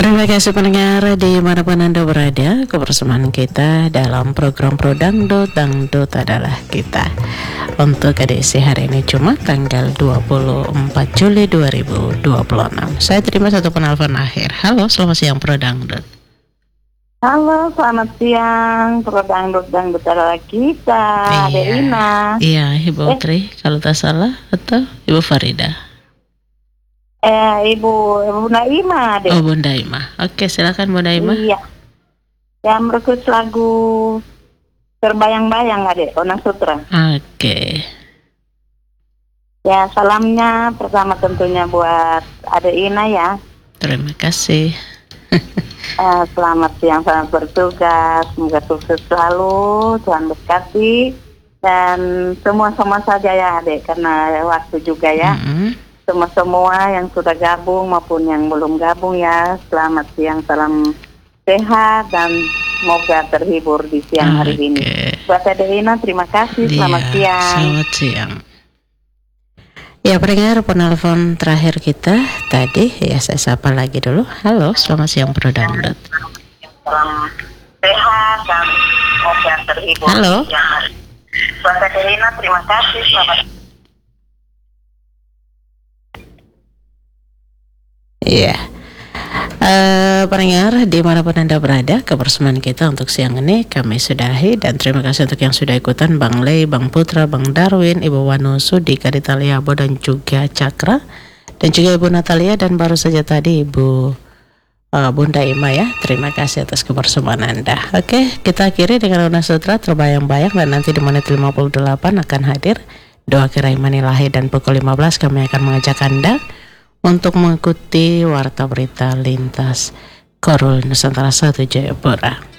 Terima kasih pendengar dimanapun Anda berada. Kebersamaan kita dalam program Pro Dangdut, Dangdut adalah kita. Untuk edisi hari ini Jumat tanggal 24 Juli 2026. Saya terima satu penelpon akhir. Halo, selamat siang Pro Dangdut. Halo, selamat siang. Pro Dangdut, Dangdut adalah kita. Ina. Iya, Ibu Tri, kalau tak salah, atau Ibu Farida? Ibu Naima, deh. Oh, Bunda Ima. Oke, silakan Bunda Ima. Iya. Yang merekrut lagu Terbayang-bayang, Adek, Onang Sutra. Oke. Ya, salamnya pertama tentunya buat Adek Ina ya. Terima kasih. Selamat siang, selamat bertugas. Semoga sukses selalu, Tuhan berkati. Dan semua saja ya, Adek, karena waktu juga ya. Semua yang sudah gabung maupun yang belum gabung ya, selamat siang, salam sehat dan semoga terhibur di siang hari ini. Buat Adelina, terima kasih, selamat siang. Selamat siang. Ya, pendengar penelpon terakhir kita tadi, ya saya sapa lagi dulu. Halo, selamat siang Pro Dangdut. Salam sehat dan semoga terhibur di siang hari. Buat Adelina, terima kasih, selamat. Iya, pendengar dimanapun Anda berada, kebersamaan kita untuk siang ini kami sudahi. Dan terima kasih untuk yang sudah ikutan, Bang Lei, Bang Putra, Bang Darwin, Ibu Wanusu, Dika Ditaliabo, dan juga Cakra, dan juga Ibu Natalia, dan baru saja tadi Ibu Bunda Ima ya. Terima kasih atas kebersamaan Anda. Oke, kita akhiri dengan Onang Sutra Terbayang-bayang, dan nanti di menit 58 akan hadir doa kiraiman ilahi, dan pukul 15 kami akan mengajak Anda untuk mengikuti warta berita lintas Korul Nusantara 1 Jayapura.